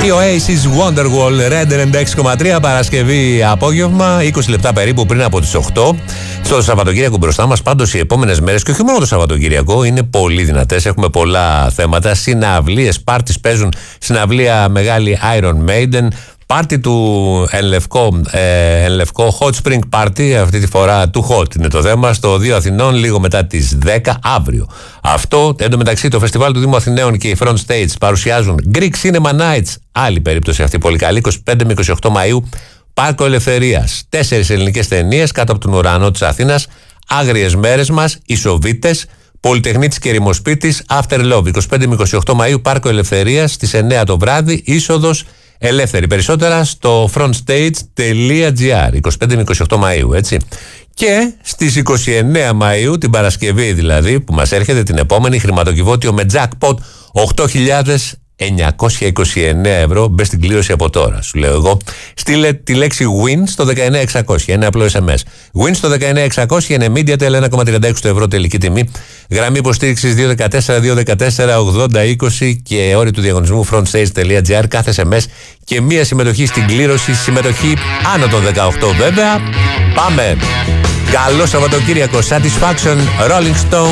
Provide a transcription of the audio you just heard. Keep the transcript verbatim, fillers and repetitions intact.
Η Oasis Wonderwall Red ενενήντα έξι κόμμα τρία Παρασκευή απόγευμα, είκοσι λεπτά περίπου πριν από τις οκτώ. Στο Σαββατοκύριακο μπροστά μας, πάντως οι επόμενες μέρες και όχι μόνο το Σαββατοκύριακο, είναι πολύ δυνατές. Έχουμε πολλά θέματα. Συναυλίες, πάρτις παίζουν. Συναυλία μεγάλη Iron Maiden. Πάρτι του Ενλευκό, ε, Ενλευκό Hot Spring Party, αυτή τη φορά του Hot είναι το θέμα, στο δύο Αθηνών λίγο μετά τις δέκα αύριο. Αυτό, εντωμεταξύ το φεστιβάλ του Δήμου Αθηναίων και οι Front Stage παρουσιάζουν Greek Cinema Nights, άλλη περίπτωση αυτή πολύ καλή, είκοσι πέντε με είκοσι οκτώ Μαΐου, Πάρκο Ελευθερίας. Τέσσερις ελληνικές ταινίες κάτω από τον ουρανό της Αθήνας, Άγριες μέρες μας, Οι Σοβίτες, Πολυτεχνίτης και Ερημοσπίτης, After Love. είκοσι πέντε με είκοσι οκτώ Μαΐου, Πάρκο Ελευθερίας, στις εννέα το βράδυ, είσοδος ελεύθερη. Περισσότερα στο frontstage.gr, είκοσι πέντε με είκοσι οκτώ Μαΐου, έτσι. Και στις είκοσι εννέα Μαΐου, την Παρασκευή δηλαδή, που μας έρχεται την επόμενη, χρηματοκιβώτιο με jackpot οκτώ χιλιάδες εννιακόσια είκοσι εννέα ευρώ. Μπες στην κλήρωση από τώρα, σου λέω εγώ. Στείλε τη λέξη win στο δεκαεννέα εξακόσια, ένα απλό ες εμ ες. Win στο δεκαεννέα εξακόσια, είναι MediaTel, ένα κόμμα τριάντα έξι ευρώ τελική τιμή. Γραμμή υποστήριξης δύο ένα τέσσερα δύο ένα τέσσερα ογδόντα είκοσι και όροι του διαγωνισμού frontstage.gr. Κάθε ες εμ ες και μία συμμετοχή στην κλήρωση. Συμμετοχή άνω των δεκαοκτώ βέβαια. Πάμε! Καλό Σαββατοκύριακο. Satisfaction, Rolling Stone.